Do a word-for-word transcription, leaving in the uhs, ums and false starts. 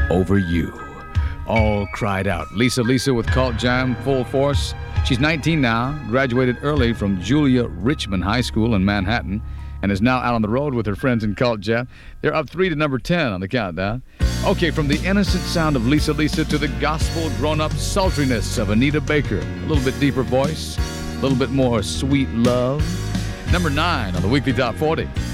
Over You. All cried out. Lisa Lisa with Cult Jam full force. She's nineteen now, graduated early from Julia Richmond High School in Manhattan, and is now out on the road with her friends in Cult Jam. They're up three to number ten on the countdown. Okay, from the innocent sound of Lisa Lisa to the gospel grown-up sultriness of Anita Baker. A little bit deeper voice, a little bit more sweet love. Number nine on the Weekly Top forty.